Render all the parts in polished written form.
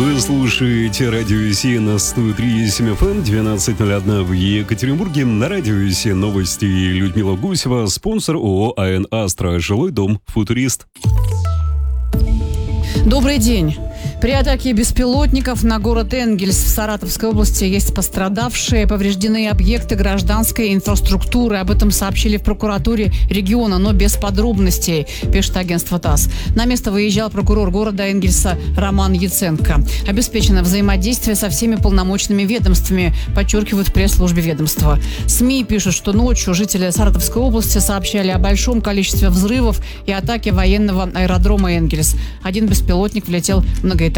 Вы слушаете радио Си на 103.7 FM, 12.01 в Екатеринбурге. На радио Си новости. Людмила Гусева, спонсор ООО АН «Астра», жилой дом «Футурист». Добрый день. При атаке беспилотников на город Энгельс в Саратовской области есть пострадавшие, повреждены объекты гражданской инфраструктуры. Об этом сообщили в прокуратуре региона, но без подробностей, пишет агентство ТАСС. На место выезжал прокурор города Энгельса Роман Яценко. Обеспечено взаимодействие со всеми полномочными ведомствами, подчеркивают в пресс-службе ведомства. СМИ пишут, что ночью жители Саратовской области сообщали о большом количестве взрывов и атаке военного аэродрома Энгельс. Один беспилотник влетел в многоэтажку.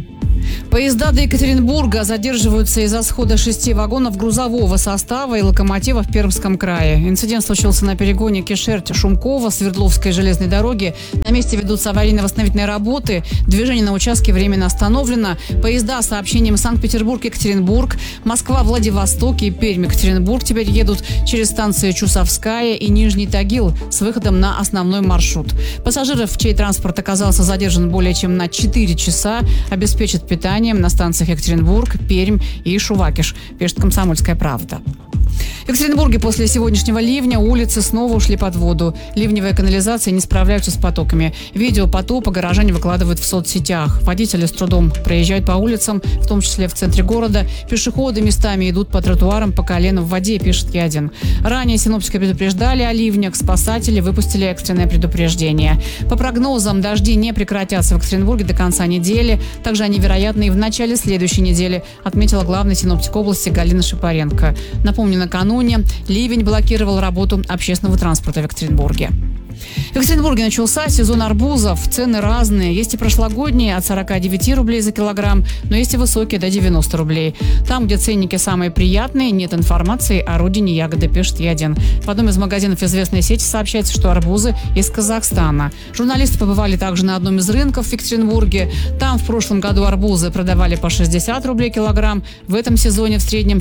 Поезда до Екатеринбурга задерживаются из-за схода 6 вагонов грузового состава и локомотива в Пермском крае. Инцидент случился на перегоне Кишерть-Шумкова Свердловской железной дороги. На месте ведутся аварийно-восстановительные работы. Движение на участке временно остановлено. Поезда с сообщением Санкт-Петербург-Екатеринбург, Москва-Владивосток и Пермь-Екатеринбург теперь едут через станции Чусовская и Нижний Тагил с выходом на основной маршрут. Пассажиров, чей транспорт оказался задержан более чем на 4 часа, обеспечат питанием на станциях Екатеринбург, Пермь и Шувакиш, пишет «Комсомольская правда». В Екатеринбурге после сегодняшнего ливня улицы снова ушли под воду. Ливневая канализация не справляются с потоками. Видео потопа горожане выкладывают в соцсетях. Водители с трудом проезжают по улицам, в том числе в центре города. Пешеходы местами идут по тротуарам по колено в воде, пишет Ядин. Ранее синоптики предупреждали о ливнях. Спасатели выпустили экстренное предупреждение. По прогнозам, дожди не прекратятся в Екатеринбурге до конца недели. Также они вероятны и в начале следующей недели, отметила главный синоптик области Галина Шипаренко. Напомню, накануне ливень блокировал работу общественного транспорта в Екатеринбурге. В Екатеринбурге начался сезон арбузов. Цены разные. Есть и прошлогодние от 49 рублей за килограмм, но есть и высокие до 90 рублей. Там, где ценники самые приятные, нет информации о родине ягоды, пишет Ядин. В одном из магазинов известной сети сообщается, что арбузы из Казахстана. Журналисты побывали также на одном из рынков в Екатеринбурге. Там в прошлом году арбузы продавали по 60 рублей килограмм. В этом сезоне в среднем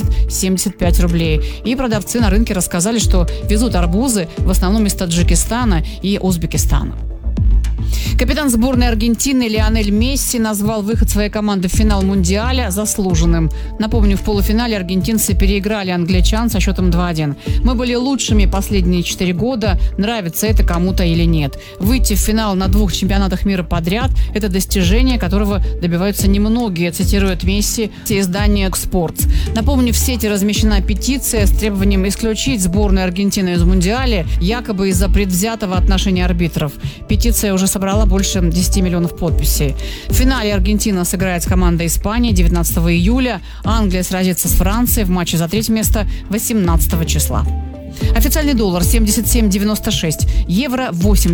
70-75 рублей. И продавцы на рынке рассказали, что везут арбузы в основном из Таджикистана и Узбекистана. Капитан сборной Аргентины Лионель Месси назвал выход своей команды в финал Мундиаля заслуженным. Напомню, в полуфинале аргентинцы переиграли англичан со счетом 2-1. Мы были лучшими последние 4 года, нравится это кому-то или нет. Выйти в финал на 2 чемпионатах мира подряд – это достижение, которого добиваются немногие, цитирует Месси издание «Спортс». Напомню, в сети размещена петиция с требованием исключить сборную Аргентины из Мундиаля, якобы из-за предвзятого отношения арбитров. Петиция уже собрала больше 10 миллионов подписей. В финале Аргентина сыграет с командой Испании 19 июля. Англия сразится с Францией в матче за 3 место 18 числа. Официальный доллар 77,96, евро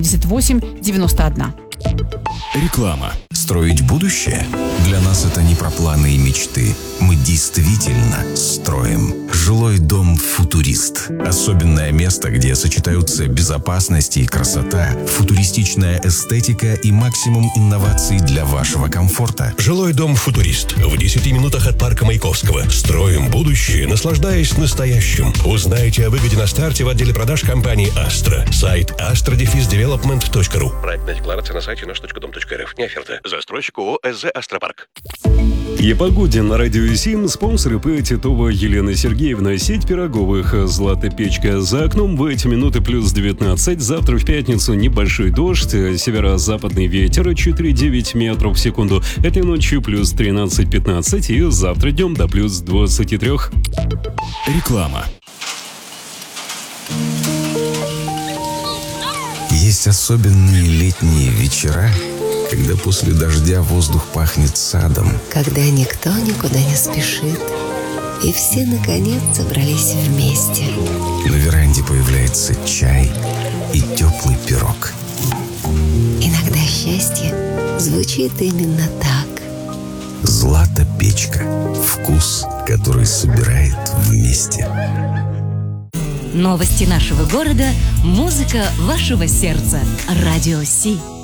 88,91. Реклама. Строить будущее? Для нас это не про планы и мечты. Мы действительно строим. Жилой дом «Футурист». Особенное место, где сочетаются безопасность и красота, футуристичная эстетика и максимум инноваций для вашего комфорта. Жилой дом «Футурист» в 10 минутах от парка Маяковского. Строим будущее, наслаждаясь настоящим. Узнайте о выгоде на старте в отделе продаж компании «Астра». Сайт astra-development.ru. Проектная декларация на сайте наш.дом.рф. Не оферта. Застройщик ООО «СЗ Астропарк». И о погоде на радио Сим. Спонсоры П. Титова Елена Сергеевна. Сеть пироговых «Злата печка». За окном в эти минуты плюс 19. Завтра в пятницу небольшой дождь. Северо-западный ветер 4,9 метров в секунду. Этой ночью плюс 13-15. И завтра днем до плюс 23. Реклама. Есть особенные летние вечера, когда после дождя воздух пахнет садом. Когда никто никуда не спешит, и все, наконец, собрались вместе. На веранде появляется чай и теплый пирог. Иногда счастье звучит именно так. «Злата печка». Вкус, который собирает вместе. Новости нашего города, музыка вашего сердца. Радио Си.